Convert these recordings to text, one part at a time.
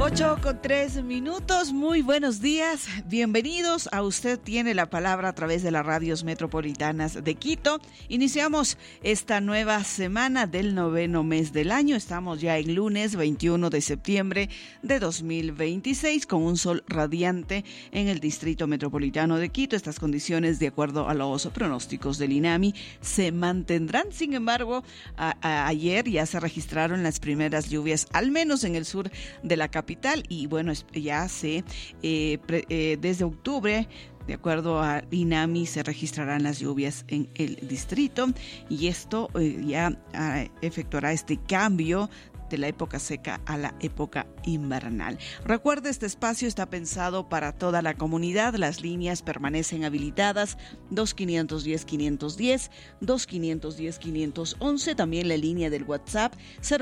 8:03, muy buenos días, bienvenidos a Usted Tiene la Palabra a través de las radios metropolitanas de Quito. Iniciamos esta nueva semana del 9º mes del año, estamos ya en lunes 21 de septiembre de 2026 con un sol radiante en el distrito metropolitano de Quito. Estas condiciones, de acuerdo a los pronósticos del INAMI, se mantendrán. Sin embargo, ayer ya se registraron las primeras lluvias, al menos en el sur de la capital, y bueno, ya desde octubre, de acuerdo a INAMI, se registrarán las lluvias en el distrito, y esto ya efectuará este cambio de la época seca a la época invernal. Recuerde, este espacio está pensado para toda la comunidad. Las líneas permanecen habilitadas: 2510-510, 2510-511, también la línea del WhatsApp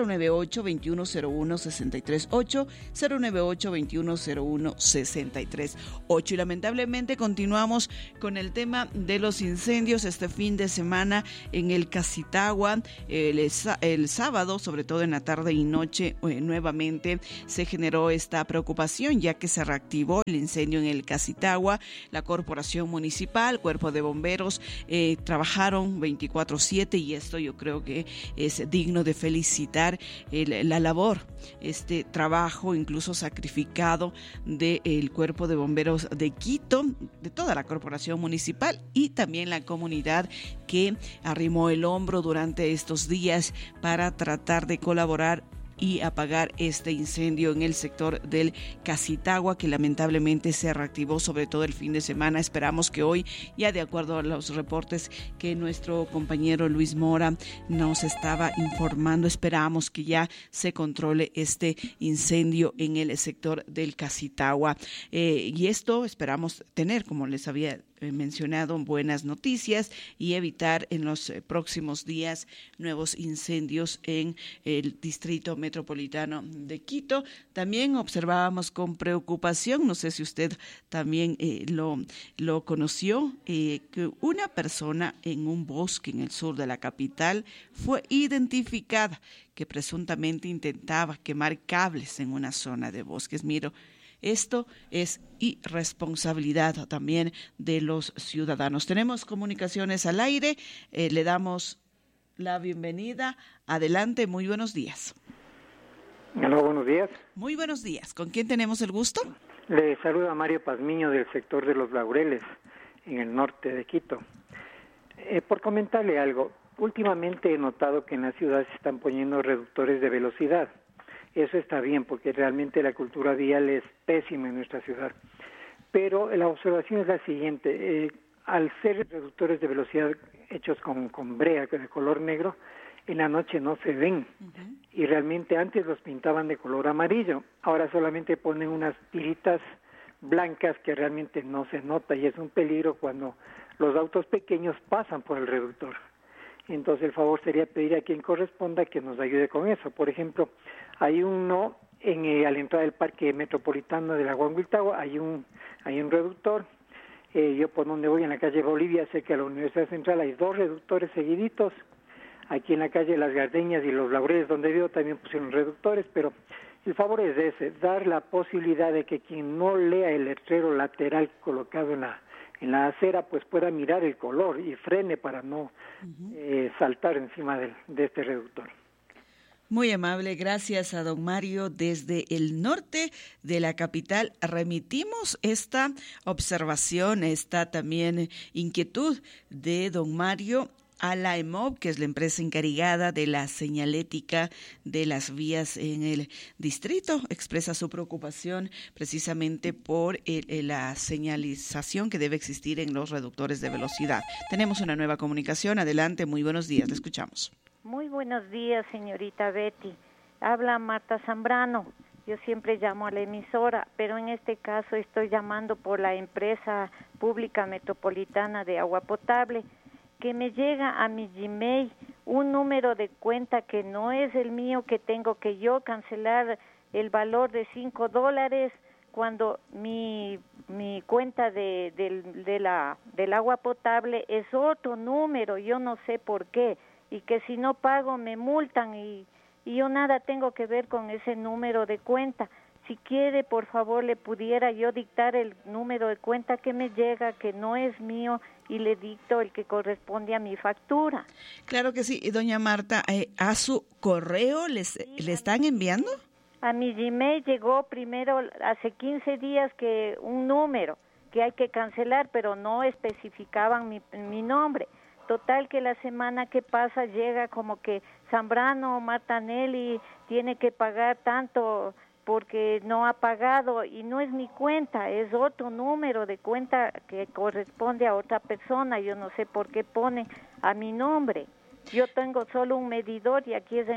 098-2101-638, 098-2101-638. Y lamentablemente continuamos con el tema de los incendios este fin de semana en el Cacitagua. El sábado, sobre todo en la tarde y noche, nuevamente se generó esta preocupación, ya que se reactivó el incendio en el Cacitagua. La corporación municipal, cuerpo de bomberos, trabajaron 24/7, y esto yo creo que es digno de felicitar la labor, este trabajo incluso sacrificado del cuerpo de bomberos de Quito, de toda la corporación municipal y también la comunidad que arrimó el hombro durante estos días para tratar de colaborar y apagar este incendio en el sector del Cacitagua, que lamentablemente se reactivó sobre todo el fin de semana. Esperamos que hoy, ya de acuerdo a los reportes que nuestro compañero Luis Mora nos estaba informando, esperamos que ya se controle este incendio en el sector del Cacitagua. Y esto esperamos tener, como les había mencionado, buenas noticias y evitar en los próximos días nuevos incendios en el distrito metropolitano de Quito. También observábamos con preocupación, no sé si usted también lo conoció, que una persona en un bosque en el sur de la capital fue identificada que presuntamente intentaba quemar cables en una zona de bosques. Esto es irresponsabilidad también de los ciudadanos. Tenemos comunicaciones al aire, le damos la bienvenida. Adelante, muy buenos días. Hola, buenos días. Muy buenos días. ¿Con quién tenemos el gusto? Le saluda Mario Pazmiño del sector de Los Laureles, en el norte de Quito. Por comentarle algo, últimamente he notado que en la ciudad se están poniendo reductores de velocidad. Eso está bien, porque realmente la cultura vial es pésima en nuestra ciudad. Pero la observación es la siguiente: al ser reductores de velocidad hechos con brea de color negro, en la noche no se ven. Uh-huh. Y realmente antes los pintaban de color amarillo. Ahora solamente ponen unas tiritas blancas que realmente no se nota, y es un peligro cuando los autos pequeños pasan por el reductor. Entonces el favor sería pedir a quien corresponda que nos ayude con eso. Por ejemplo, hay uno a la entrada del Parque Metropolitano de la Huanguiltagua, hay un reductor. Yo por donde voy, en la calle Bolivia, cerca de la Universidad Central, hay 2 reductores seguiditos. Aquí en la calle Las Gardeñas y Los Laureles, donde vivo, también pusieron reductores, pero el favor es ese: dar la posibilidad de que quien no lea el letrero lateral colocado en la acera, pues pueda mirar el color y frene para no saltar encima de este reductor. Muy amable, gracias a don Mario desde el norte de la capital. Remitimos esta observación, esta también inquietud de don Mario a la EMOB, que es la empresa encargada de la señalética de las vías en el distrito. Expresa su preocupación precisamente por la señalización que debe existir en los reductores de velocidad. Tenemos una nueva comunicación. Adelante, muy buenos días, le escuchamos. Muy buenos días, señorita Betty. Habla Marta Zambrano. Yo siempre llamo a la emisora, pero en este caso estoy llamando por la empresa pública metropolitana de agua potable, que me llega a mi Gmail un número de cuenta que no es el mío, que tengo que yo cancelar el valor de $5, cuando mi cuenta del agua potable es otro número. Yo no sé por qué, y que si no pago me multan, y yo nada tengo que ver con ese número de cuenta. Si quiere, por favor, le pudiera yo dictar el número de cuenta que me llega, que no es mío, y le dicto el que corresponde a mi factura. Claro que sí, doña Marta, ¿a su correo le están enviando? A mi Gmail llegó primero hace 15 días que un número que hay que cancelar, pero no especificaban mi nombre. Total que la semana que pasa llega como que Zambrano, Marta Nelly tiene que pagar tanto porque no ha pagado, y no es mi cuenta, es otro número de cuenta que corresponde a otra persona. Yo no sé por qué ponen a mi nombre. Yo tengo solo un medidor y aquí es